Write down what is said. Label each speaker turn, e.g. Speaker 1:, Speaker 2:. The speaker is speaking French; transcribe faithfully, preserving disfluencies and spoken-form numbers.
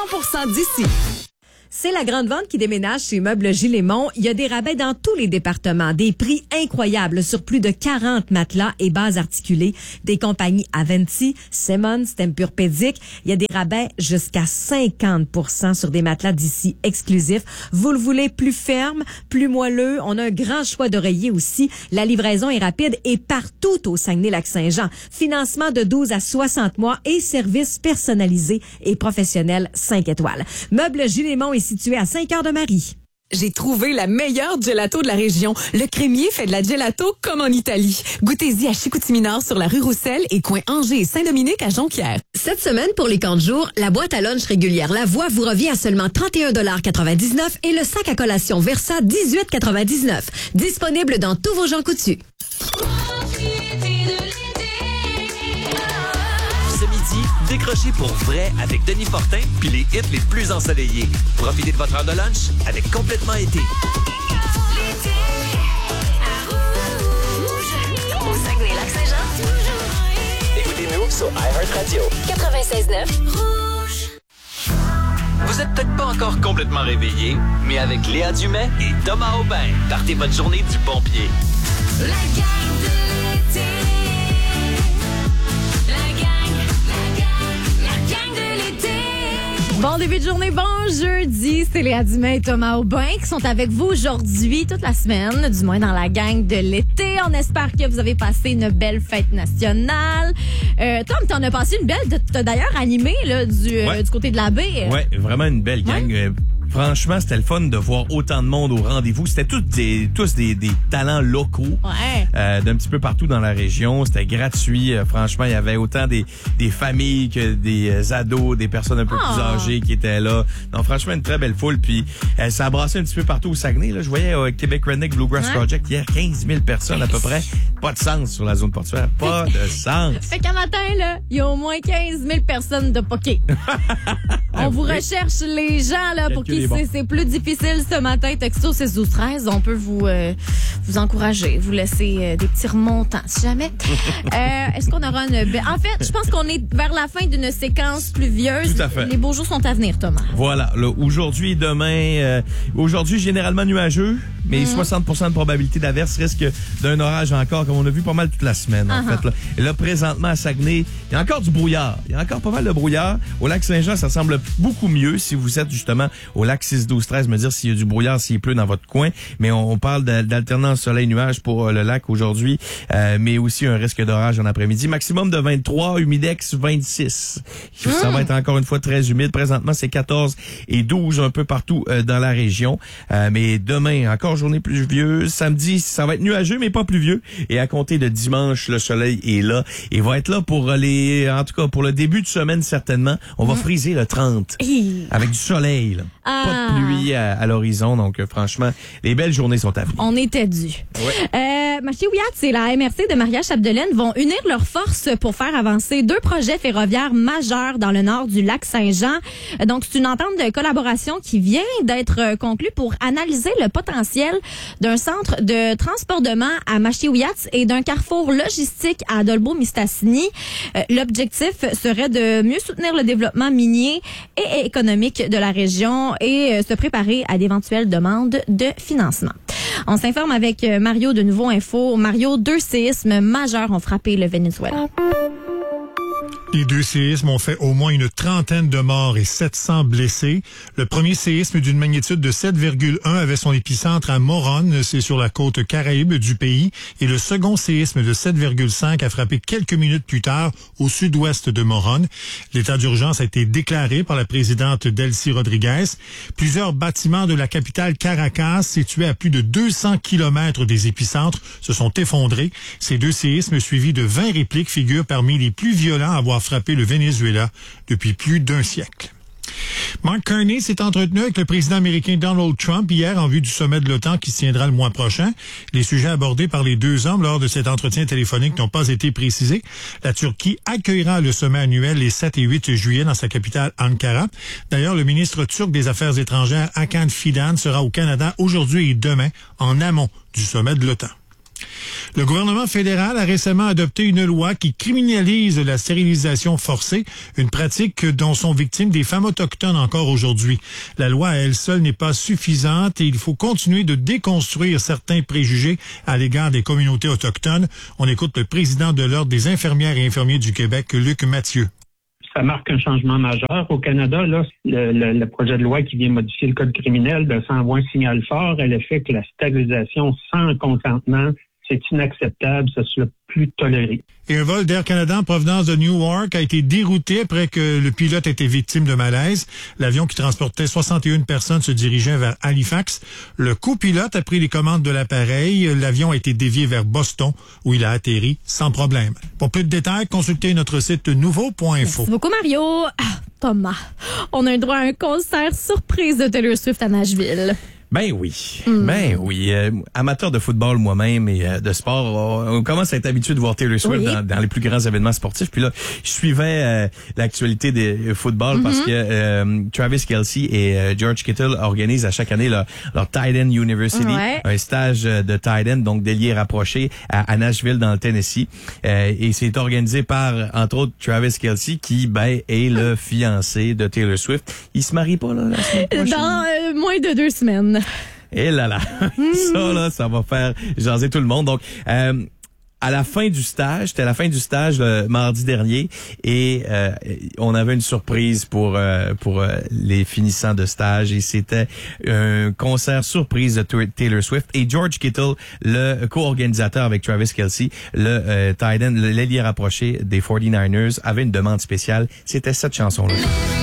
Speaker 1: cent pour cent d'ici.
Speaker 2: C'est la grande vente qui déménage chez Meubles Gilles-Aimont. Il y a des rabais dans tous les départements, des prix incroyables sur plus de quarante matelas et bases articulées, des compagnies Avanti, Simmons, Tempur-Pedic. Il y a des rabais jusqu'à cinquante pour cent sur des matelas d'ici exclusifs. Vous le voulez plus ferme, plus moelleux. On a un grand choix d'oreillers aussi. La livraison est rapide et partout au Saguenay-Lac-Saint-Jean. Financement de douze à soixante mois et services personnalisés et professionnels cinq étoiles. Meubles Gilles-Aimont est situé à Saint-Cœur-de-Marie.
Speaker 1: J'ai trouvé la meilleure gelato de la région. Le crémier fait de la gelato comme en Italie. Goûtez-y à Chicoutimi-Nord sur la rue Roussel et coin Angers et Saint-Dominique à Jonquière.
Speaker 3: Cette semaine, pour les camps de jour, la boîte à lunch régulière La Voix vous revient à seulement trente et un quatre-vingt-dix-neuf et le sac à collation Versa dix-huit quatre-vingt-dix-neuf. Disponible dans tous vos Jean Coutu.
Speaker 4: Ce midi, décrochez pour vrai avec Denis Fortin puis les hits les plus ensoleillés. Profitez de votre heure de lunch avec Complètement été.
Speaker 5: L'été à Rouge, au Saguenay-Lac-Saint-Jean.
Speaker 4: Écoutez-nous sur iHeartRadio.
Speaker 5: quatre-vingt-seize neuf Rouge.
Speaker 4: Vous êtes peut-être pas encore complètement réveillé, mais avec Léa Dumais et Thomas Aubin, partez votre journée du bon pied.
Speaker 5: La gang de l'été.
Speaker 2: Bon début de journée, bon jeudi. C'est Léa Dumais et Thomas Aubin qui sont avec vous aujourd'hui, toute la semaine, du moins dans la gang de l'été. On espère que vous avez passé une belle fête nationale. Euh, Tom, t'en as passé une belle. T'as d'ailleurs animé là, du,
Speaker 6: ouais.
Speaker 2: euh, du côté de la baie.
Speaker 6: Ouais, vraiment une belle gang.
Speaker 2: Ouais.
Speaker 6: Euh, Franchement, c'était le fun de voir autant de monde au rendez-vous. C'était tous des, tous des, des talents locaux
Speaker 2: Ouais.
Speaker 6: euh, d'un petit peu partout dans la région. C'était gratuit. Euh, franchement, il y avait autant des, des familles que des euh, ados, des personnes un peu
Speaker 2: Oh.
Speaker 6: plus âgées qui étaient là. Donc, franchement, une très belle foule. Puis, euh, ça a brassé un petit peu partout au Saguenay. Là. Je voyais au euh, Québec Redneck Bluegrass
Speaker 2: Ouais.
Speaker 6: Project hier, quinze mille personnes à peu près. Pas de sens sur la zone portuaire. Pas de sens.
Speaker 2: Fait qu'un matin, là, il y a au moins quinze mille personnes de poké. On vous
Speaker 6: Oui.
Speaker 2: recherche les gens là pour
Speaker 6: Calcul
Speaker 2: qui
Speaker 6: est bon.
Speaker 2: c'est, c'est plus difficile ce matin. Texto six douze treize, on peut vous euh, vous encourager, vous laisser euh, des petits remontants si jamais. euh, est-ce qu'on aura une... be- En fait, je pense qu'on est vers la fin d'une séquence pluvieuse.
Speaker 6: Tout à fait.
Speaker 2: Les beaux jours sont à venir, Thomas.
Speaker 6: Voilà, là, aujourd'hui et demain, euh, aujourd'hui généralement nuageux, mais
Speaker 2: Mm-hmm.
Speaker 6: soixante pour cent de probabilité d'averse, risque d'un orage encore, comme on a vu pas mal toute la semaine, en
Speaker 2: Uh-huh.
Speaker 6: fait. Là. Et là, présentement, à Saguenay, il y a encore du brouillard. Il y a encore pas mal de brouillard. Au lac Saint-Jean, ça semble beaucoup mieux si vous êtes justement au lac six douze treize, me dire s'il y a du brouillard, s'il pleut dans votre coin. Mais on, on parle de- d'alternance soleil-nuage pour euh, le lac aujourd'hui, euh, mais aussi un risque d'orage en après-midi. Maximum de vingt-trois, humidex vingt-six. Ça va être encore une fois très humide. Présentement, c'est quatorze et douze un peu partout euh, dans la région. Euh, mais demain, encore journée pluvieuse. Samedi, ça va être nuageux, mais pas pluvieux. Et à compter de dimanche, le soleil est là. Et va être là pour les, en tout cas, pour le début de semaine, certainement. On va friser le trente.
Speaker 2: Hi.
Speaker 6: Avec du soleil, là.
Speaker 2: Ah.
Speaker 6: Pas de pluie à, à l'horizon. Donc, euh, franchement, les belles journées sont à venir.
Speaker 2: On était dû. Euh, Machiouiat et la M R C de Maria-Chapdelaine vont unir leurs forces pour faire avancer deux projets ferroviaires majeurs dans le nord du lac Saint-Jean. Euh, Donc, c'est une entente de collaboration qui vient d'être euh, conclue pour analyser le potentiel d'un centre de transbordement à Machiouiat et d'un carrefour logistique à Dolbeau-Mistassini. Euh, L'objectif serait de mieux soutenir le développement minier et économique de la région et euh, se préparer à d'éventuelles demandes de financement. On s'informe avec euh, Mario de Nouveau Info. Mario, deux séismes majeurs ont frappé le Venezuela.
Speaker 7: Les deux séismes ont fait au moins une trentaine de morts et sept cents blessés. Le premier séisme d'une magnitude de sept virgule un avait son épicentre à Morón, c'est sur la côte caraïbe du pays. Et le second séisme de sept virgule cinq a frappé quelques minutes plus tard au sud-ouest de Morón. L'état d'urgence a été déclaré par la présidente Delcy Rodriguez. Plusieurs bâtiments de la capitale Caracas, situés à plus de deux cents kilomètres des épicentres, se sont effondrés. Ces deux séismes suivis de vingt répliques figurent parmi les plus violents à avoir frappé le Venezuela depuis plus d'un siècle. Mark Carney s'est entretenu avec le président américain Donald Trump hier en vue du sommet de l'OTAN qui se tiendra le mois prochain. Les sujets abordés par les deux hommes lors de cet entretien téléphonique n'ont pas été précisés. La Turquie accueillera le sommet annuel les sept et huit juillet dans sa capitale Ankara. D'ailleurs, le ministre turc des Affaires étrangères Hakan Fidan sera au Canada aujourd'hui et demain en amont du sommet de l'OTAN. Le gouvernement fédéral a récemment adopté une loi qui criminalise la stérilisation forcée, une pratique dont sont victimes des femmes autochtones encore aujourd'hui. La loi à elle seule n'est pas suffisante et il faut continuer de déconstruire certains préjugés à l'égard des communautés autochtones. On écoute le président de l'Ordre des infirmières et infirmiers du Québec, Luc Mathieu.
Speaker 8: Ça marque un changement majeur. Au Canada, là, le, le, le projet de loi qui vient modifier le code criminel, ben, ça envoie un signal fort à l'effet que la stérilisation sans consentement, c'est inacceptable, ça soit plus toléré.
Speaker 7: Et un vol d'Air Canada en provenance de Newark a été dérouté après que le pilote était victime de malaise. L'avion qui transportait soixante et une personnes se dirigeait vers Halifax. Le copilote a pris les commandes de l'appareil. L'avion a été dévié vers Boston, où il a atterri sans problème. Pour plus de détails, consultez notre site nouveau point info.
Speaker 2: Merci beaucoup, Mario. Ah, Thomas, on a eu droit à un concert surprise de Taylor Swift à Nashville.
Speaker 6: Ben oui, mm. ben oui. Euh, amateur de football moi-même et euh, de sport, on, on commence à être habitué de voir Taylor Swift oui. dans, dans les plus grands événements sportifs. Puis là, je suivais euh, l'actualité des football mm-hmm. parce que euh, Travis Kelce et euh, George Kittle organisent à chaque année leur, leur Tight End University, ouais. un stage de tight end, donc d'ailier rapproché à, à Nashville dans le Tennessee. Euh, et c'est organisé par, entre autres, Travis Kelce qui, ben, est le fiancé de Taylor Swift. Il se marie pas là la semaine prochaine?
Speaker 2: Dans euh, moins de deux semaines.
Speaker 6: Et là là, ça là, ça va faire jaser tout le monde. Donc, euh, à la fin du stage, c'était à la fin du stage le mardi dernier, et euh, on avait une surprise pour euh, pour euh, les finissants de stage, et c'était un concert surprise de Taylor Swift et George Kittle, le co-organisateur avec Travis Kelce, le euh, tight end, l'ailier rapproché des forty-niners, avait une demande spéciale. C'était cette chanson-là.